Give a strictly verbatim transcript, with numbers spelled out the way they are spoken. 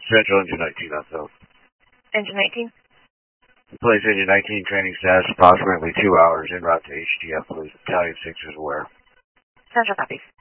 Central Engine nineteen on South. Engine nineteen? Place Engine nineteen training status approximately two hours en route to H T F. Police Battalion six is aware. Central copies.